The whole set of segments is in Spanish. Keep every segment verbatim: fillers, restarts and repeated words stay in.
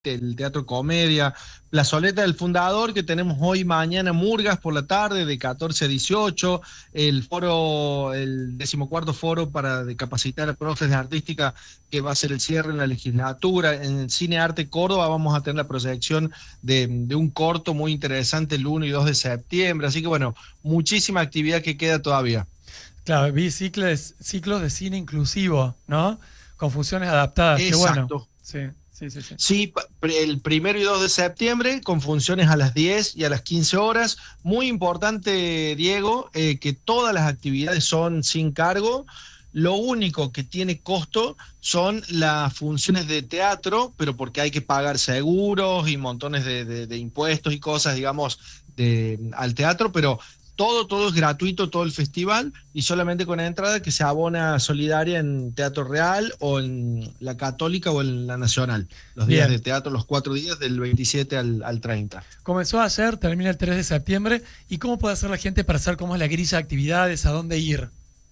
el Teatro Comedia, Plazoleta del Fundador, que tenemos hoy y mañana Murgas por la tarde de catorce a dieciocho, el foro, el decimocuarto foro para de capacitar a profes de artística, que va a ser el cierre en la legislatura. En el Cine Arte Córdoba vamos a tener la proyección de, de un corto muy interesante el uno y dos de septiembre, así que bueno, muchísima actividad que queda todavía. Claro, vi ciclos, ciclos de cine inclusivo, ¿no? Con funciones adaptadas, qué bueno. Exacto. Sí, sí, sí, sí. Sí, el primero y dos de septiembre, con funciones a las diez y a las quince horas. Muy importante, Diego, eh, que todas las actividades son sin cargo. Lo único que tiene costo son las funciones de teatro, pero porque hay que pagar seguros y montones de, de, de impuestos y cosas, digamos, de, al teatro, pero todo, todo es gratuito, todo el festival, y solamente con entrada que se abona solidaria en Teatro Real o en la Católica o en la Nacional. Los días Bien. de teatro, los cuatro días, del veintisiete al, al treinta. Comenzó ayer, termina el tres de septiembre. ¿Y cómo puede hacer la gente para saber cómo es la grilla de actividades, a dónde ir?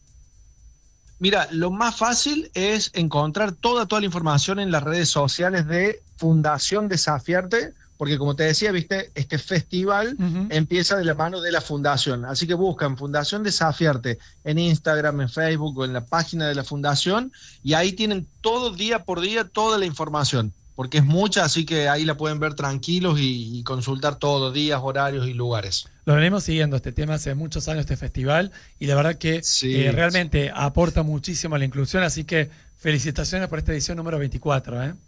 Mira, lo más fácil es encontrar toda, toda la información en las redes sociales de Fundación Desafiarte, porque como te decía, viste, este festival Uh-huh. empieza de la mano de la fundación. Así que buscan Fundación Desafiarte en Instagram, en Facebook o en la página de la fundación, y ahí tienen todo día por día toda la información, porque es mucha, así que ahí la pueden ver tranquilos y, y consultar todos días, horarios y lugares. Lo venimos siguiendo este tema hace muchos años, este festival, y la verdad que Sí, eh, realmente aporta muchísimo a la inclusión, así que felicitaciones por esta edición número veinticuatro, ¿eh?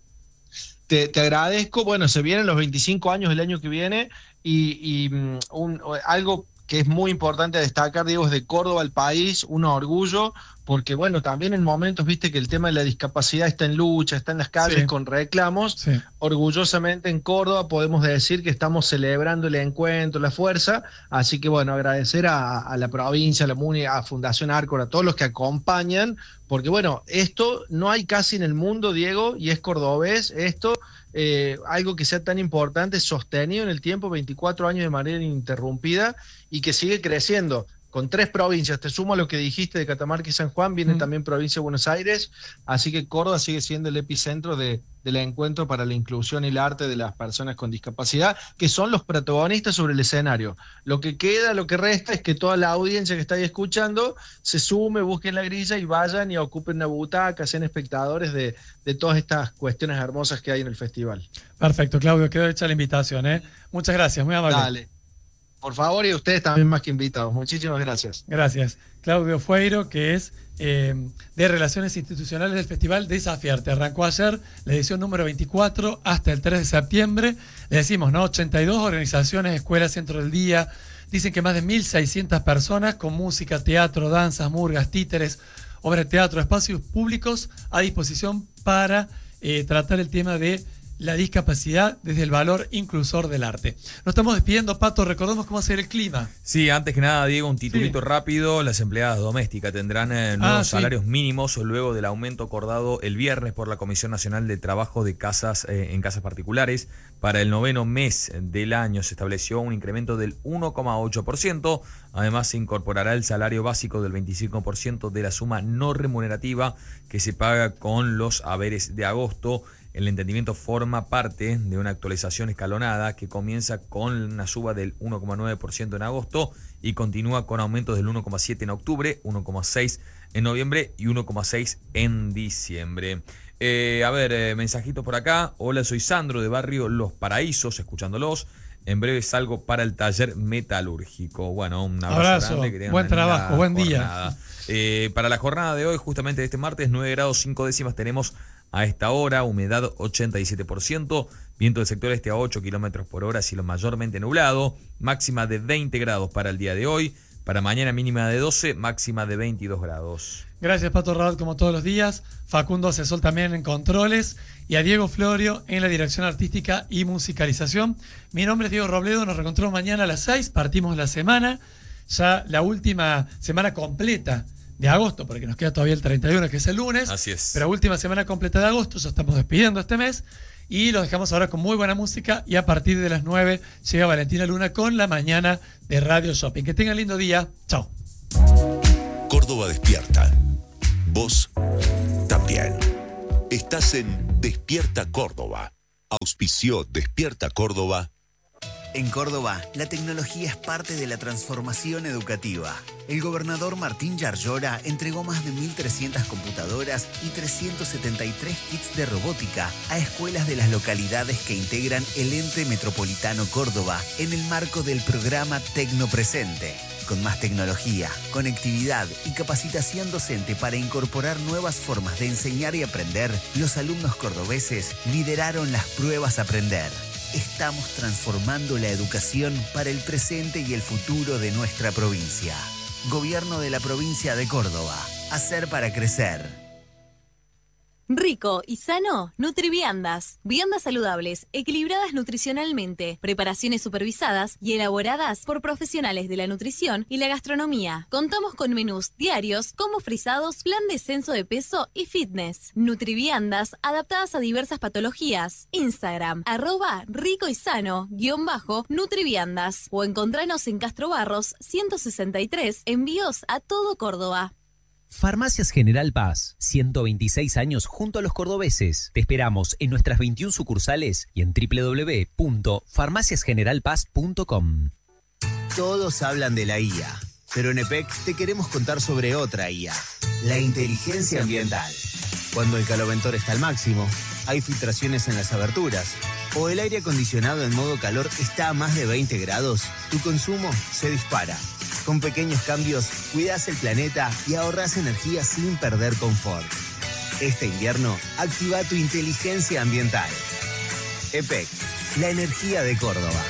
Te, te agradezco. Bueno, se vienen los veinticinco años el año que viene y, y mm, un, algo que es muy importante a destacar, Diego, es de Córdoba al país, un orgullo, porque bueno, también en momentos, viste, que el tema de la discapacidad está en lucha, está en las calles Sí. con reclamos. Sí. Orgullosamente en Córdoba podemos decir que estamos celebrando el encuentro, la fuerza, así que bueno, agradecer a, a la provincia, a la MUNI, a Fundación Arcor, a todos los que acompañan, porque bueno, esto no hay casi en el mundo, Diego, y es cordobés, esto, eh, algo que sea tan importante, sostenido en el tiempo, veinticuatro años de manera ininterrumpida, y que sigue creciendo. Con tres provincias, te sumo a lo que dijiste de Catamarca y San Juan, viene Mm. también provincia de Buenos Aires, así que Córdoba sigue siendo el epicentro de, del encuentro para la inclusión y el arte de las personas con discapacidad, que son los protagonistas sobre el escenario. Lo que queda, lo que resta es que toda la audiencia que está ahí escuchando se sume, busquen la grilla y vayan y ocupen una butaca, sean espectadores de, de todas estas cuestiones hermosas que hay en el festival. Perfecto, Claudio, quedó hecha la invitación, ¿eh? Muchas gracias, muy amable. Dale. Por favor, y ustedes también más que invitados. Muchísimas gracias. Gracias. Claudio Fueiro, que es eh, de Relaciones Institucionales del Festival Desafiarte. Arrancó ayer la edición número veinticuatro hasta el tres de septiembre. Le decimos, ¿no? ochenta y dos organizaciones, escuelas, centro del día. Dicen que más de mil seiscientas personas con música, teatro, danzas, murgas, títeres, obras de teatro, espacios públicos a disposición para eh, tratar el tema de la discapacidad desde el valor inclusor del arte. Nos estamos despidiendo, Pato. Recordemos cómo hacer el clima. Sí, antes que nada, Diego, un titulito sí. rápido. Las empleadas domésticas tendrán eh, nuevos ah, sí. salarios mínimos luego del aumento acordado el viernes por la Comisión Nacional de Trabajo de Casas eh, en Casas Particulares. Para el noveno mes del año se estableció un incremento del uno coma ocho por ciento. Además, se incorporará el salario básico del veinticinco por ciento de la suma no remunerativa que se paga con los haberes de agosto. El entendimiento forma parte de una actualización escalonada que comienza con una suba del uno coma nueve por ciento en agosto y continúa con aumentos del uno coma siete por ciento en octubre, uno coma seis por ciento en noviembre y uno coma seis por ciento en diciembre. Eh, a ver, eh, mensajitos por acá. Hola, soy Sandro de Barrio Los Paraísos, escuchándolos. En breve salgo para el taller metalúrgico. Bueno, un abrazo, abrazo grande. Que tengan buen trabajo, buen jornada. día. Eh, para la jornada de hoy, justamente de este martes, nueve grados cinco décimas tenemos a esta hora, humedad ochenta y siete por ciento, viento del sector este a ocho kilómetros por hora, cielo mayormente nublado, máxima de veinte grados para el día de hoy, para mañana mínima de doce, máxima de veintidós grados. Gracias, Pato Rabat, como todos los días. Facundo Asesor también en controles y a Diego Florio en la dirección artística y musicalización. Mi nombre es Diego Robledo, nos reencontramos mañana a las seis, partimos la semana, ya la última semana completa de agosto, porque nos queda todavía el treinta y uno, que es el lunes. Así es. Pero última semana completa de agosto, ya estamos despidiendo este mes y los dejamos ahora con muy buena música y a partir de las nueve llega Valentina Luna con la mañana de Radio Shopping. Que tengan lindo día. Chao. Córdoba despierta. Vos también. Estás en Despierta Córdoba. Auspició Despierta Córdoba. En Córdoba, la tecnología es parte de la transformación educativa. El gobernador Martín Yarlora entregó más de mil trescientas computadoras y trescientos setenta y tres kits de robótica a escuelas de las localidades que integran el ente metropolitano Córdoba en el marco del programa Tecnopresente. Con más tecnología, conectividad y capacitación docente para incorporar nuevas formas de enseñar y aprender, los alumnos cordobeses lideraron las pruebas Aprender. Estamos transformando la educación para el presente y el futuro de nuestra provincia. Gobierno de la provincia de Córdoba. Hacer para crecer. Rico y sano, Nutriviandas. Viandas saludables, equilibradas nutricionalmente, preparaciones supervisadas y elaboradas por profesionales de la nutrición y la gastronomía. Contamos con menús diarios, combos frisados, plan descenso de peso y fitness. Nutriviandas, adaptadas a diversas patologías. Instagram, arroba rico y sano, guión bajo, Nutriviandas. O encontranos en Castro Barros, ciento sesenta y tres, envíos a todo Córdoba. Farmacias General Paz, ciento veintiséis años junto a los cordobeses. Te esperamos en nuestras veintiuna sucursales y en doble u doble u doble u punto farmacias general paz punto com. Todos hablan de la I A, pero en E P E C te queremos contar sobre otra I A, la inteligencia ambiental. Cuando el caloventor está al máximo, hay filtraciones en las aberturas, o el aire acondicionado en modo calor está a más de veinte grados, tu consumo se dispara. Con pequeños cambios, cuidas el planeta y ahorras energía sin perder confort. Este invierno, activa tu inteligencia ambiental. E P E C, la energía de Córdoba.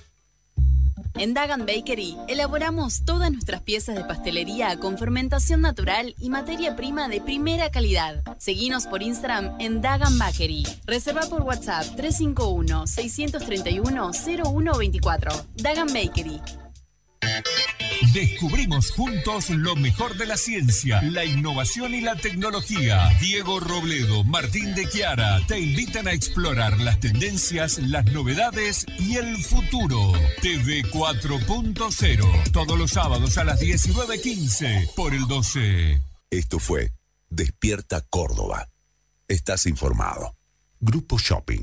En Dagan Bakery elaboramos todas nuestras piezas de pastelería con fermentación natural y materia prima de primera calidad. Seguinos por Instagram en Dagan Bakery. Reserva por WhatsApp tres cinco uno, seis tres uno, cero uno dos cuatro. Dagan Bakery. Descubrimos juntos lo mejor de la ciencia, la innovación y la tecnología. Diego Robledo, Martín de Chiara te invitan a explorar las tendencias, las novedades y el futuro. T V cuatro punto cero, todos los sábados a las diecinueve quince por el doce. Esto fue Despierta Córdoba. Estás informado. Grupo Shopping.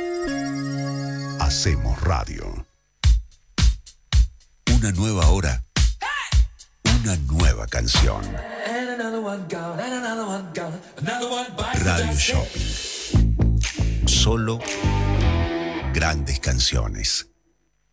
Hacemos radio. Una nueva hora. Una nueva canción. Radio Shopping. Solo grandes canciones.